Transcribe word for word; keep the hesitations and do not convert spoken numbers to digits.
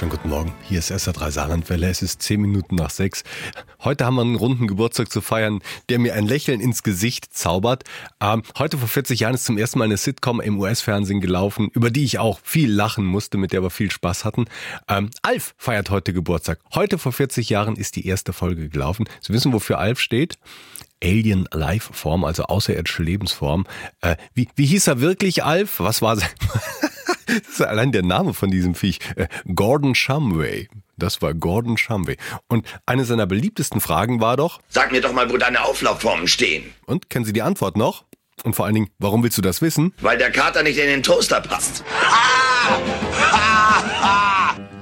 Schönen guten Morgen, hier ist S R drei Saarlandwelle, es ist zehn Minuten nach sechs. Heute haben wir einen runden Geburtstag zu feiern, der mir ein Lächeln ins Gesicht zaubert. Ähm, heute vor vierzig Jahren ist zum ersten Mal eine Sitcom im U S-Fernsehen gelaufen, über die ich auch viel lachen musste, mit der wir viel Spaß hatten. Ähm, Alf feiert heute Geburtstag. Heute vor vierzig Jahren ist die erste Folge gelaufen. Sie wissen, wofür Alf steht? Alien Life Form, also außerirdische Lebensform. Äh, wie, wie hieß er wirklich, Alf? Was war sein... Das ist allein der Name von diesem Viech. Äh, Gordon Shumway. Das war Gordon Shumway. Und eine seiner beliebtesten Fragen war doch: Sag mir doch mal, wo deine Auflaufformen stehen. Und, kennen Sie die Antwort noch? Und vor allen Dingen, warum willst du das wissen? Weil der Kater nicht in den Toaster passt. Ha! Ha! Ha!